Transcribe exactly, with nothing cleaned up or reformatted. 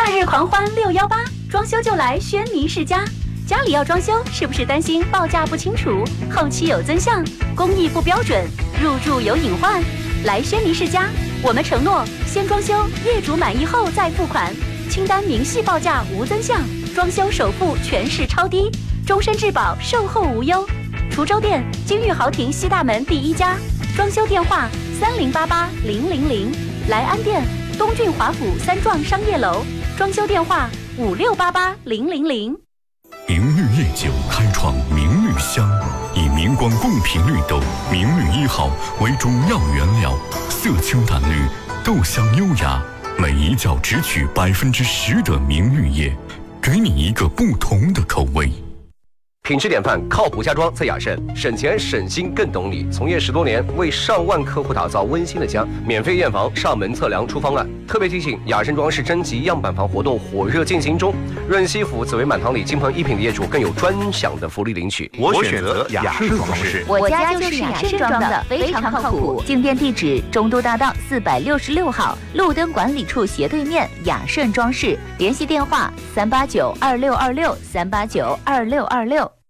假日狂欢六幺八，装修就来轩尼世家。家里要装修，是不是担心报价不清楚，后期有增项，工艺不标准，入住有隐患？来轩尼世家，我们承诺先装修，业主满意后再付款，清单明细报价无增项，装修首付全市超低，终身质保，售后无忧。滁州店金玉豪庭西大门第一家，装修电话三零八八零零零。莱安店东郡华府三幢商业楼，装修电话五六八八零零零。 明绿夜酒开创明绿香，以明光贡品绿豆明绿一号为主要原料，色清淡绿，豆香优雅，每一窖只取百分之十的明绿叶，给你一个不同的口味。 品质典范，靠谱家装在雅盛，省钱省心更懂你。从业十多年，为上万客户打造温馨的家，免费验房、上门测量、出方案。特别提醒，雅盛装饰征集样板房活动火热进行中，润西府紫薇满堂里金鹏一品的业主更有专享的福利领取。 我选择雅盛装饰， 我家就是雅盛装的，非常靠谱。进店地址：中都大道四百六十六号，路灯管理处斜对面，雅盛装饰。联系电话：三八九二六二六三八九二六二六。